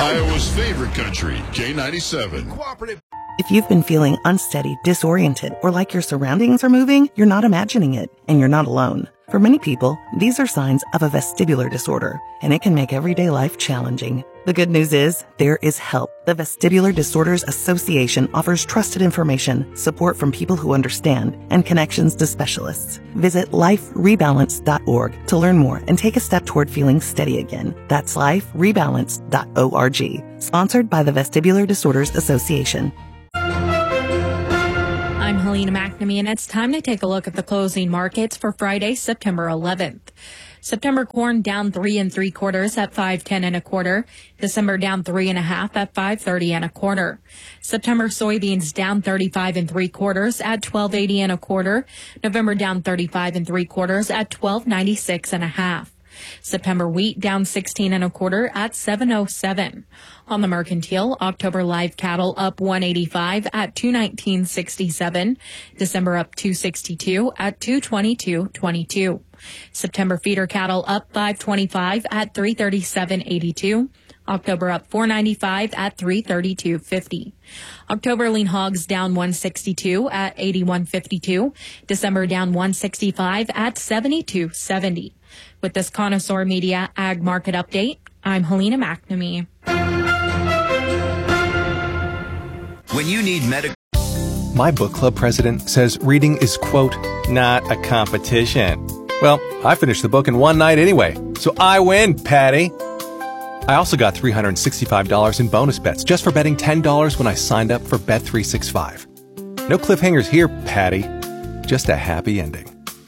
Iowa's favorite country, K97. If you've been feeling unsteady, disoriented, or like your surroundings are moving, you're not imagining it, and you're not alone. For many people, these are signs of a vestibular disorder, and it can make everyday life challenging. The good news is, there is help. The Vestibular Disorders Association offers trusted information, support from people who understand, and connections to specialists. Visit liferebalance.org to learn more and take a step toward feeling steady again. That's liferebalance.org. Sponsored by the Vestibular Disorders Association. I'm Helena McNamee, and it's time to take a look at the closing markets for Friday, September 11th. September corn down 3 3/4 at $5.10 1/4. December down 3 1/2 at $5.30 1/4. September soybeans down 35 3/4 at $12.80 1/4. November down 35 3/4 at $12.96 1/2. September wheat down 16 1/4 at $7.07. On the mercantile, October live cattle up 185 at $219.67. December up 262 at $222.22. September feeder cattle up 525 at $337.82. October up 495 at $332.50. October lean hogs down 162 at $81.52. December down 165 at $72.70. With this Connoisseur Media Ag Market Update, I'm Helena McNamee. When you need medical... My book club president says reading is, quote, not a competition. Well, I finished the book in one night anyway, so I win, Patty. I also got $365 in bonus bets just for betting $10 when I signed up for Bet365. No cliffhangers here, Patty. Just a happy ending.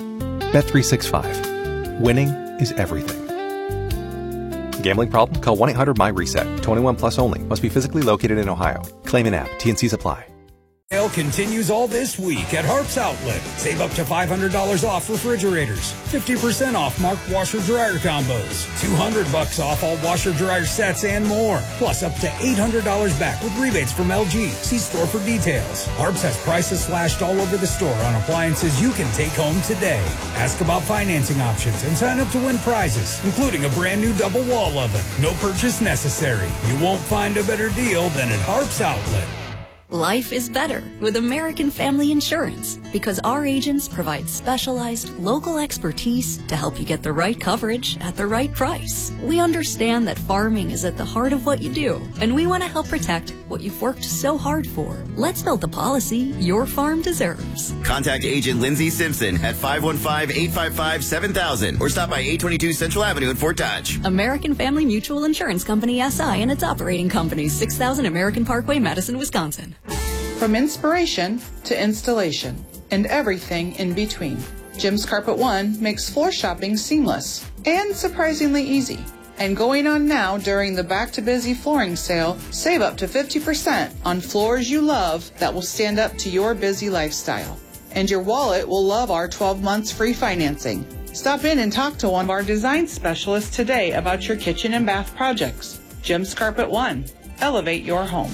Bet365. Winning is everything. Gambling problem? Call 1-800-MY-RESET. 21 plus only. Must be physically located in Ohio. Claim an app. T&Cs apply. Sale continues all this week at Harps Outlet. Save up to $500 off refrigerators, 50% off Mark washer-dryer combos, $200 off all washer-dryer sets and more, plus up to $800 back with rebates from LG. See store for details. Harps has prices slashed all over the store on appliances you can take home today. Ask about financing options and sign up to win prizes, including a brand new double wall oven. No purchase necessary. You won't find a better deal than at Harps Outlet. Life is better with American Family Insurance because our agents provide specialized local expertise to help you get the right coverage at the right price. We understand that farming is at the heart of what you do, and we want to help protect what you've worked so hard for. Let's build the policy your farm deserves. Contact Agent Lindsay Simpson at 515-855-7000 or stop by 822 Central Avenue in Fort Dodge. American Family Mutual Insurance Company, SI, and its operating companies, 6000 American Parkway, Madison, Wisconsin. From inspiration to installation and everything in between, Jim's Carpet One makes floor shopping seamless and surprisingly easy. And going on now during the Back to Busy flooring sale, save up to 50% on floors you love that will stand up to your busy lifestyle. And your wallet will love our 12 months free financing. Stop in and talk to one of our design specialists today about your kitchen and bath projects. Jim's Carpet One. Elevate your home.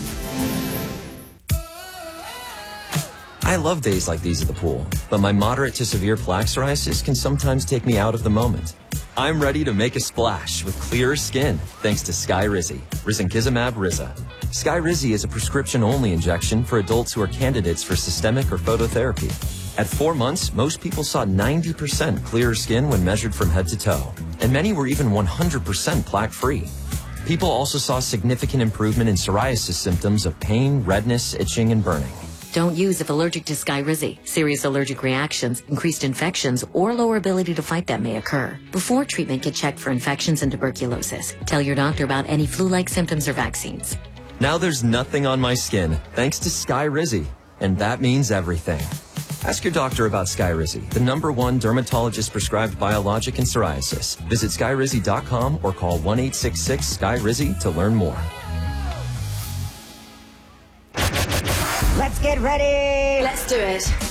I love days like these at the pool, but my moderate to severe plaque psoriasis can sometimes take me out of the moment. I'm ready to make a splash with clearer skin thanks to Skyrizi, risankizumab Riza. Skyrizi is a prescription-only injection for adults who are candidates for systemic or phototherapy. At 4 months, most people saw 90% clearer skin when measured from head to toe, and many were even 100% plaque-free. People also saw significant improvement in psoriasis symptoms of pain, redness, itching, and burning. Don't use if allergic to Skyrizi. Serious allergic reactions, increased infections, or lower ability to fight them may occur. Before treatment, get checked for infections and tuberculosis. Tell your doctor about any flu-like symptoms or vaccines. Now there's nothing on my skin thanks to Skyrizi, and that means everything. Ask your doctor about Skyrizi, the #1 dermatologist-prescribed biologic in psoriasis. Visit Skyrizi.com or call 1-866-SKY-RIZI to learn more. Let's get ready. Let's do it.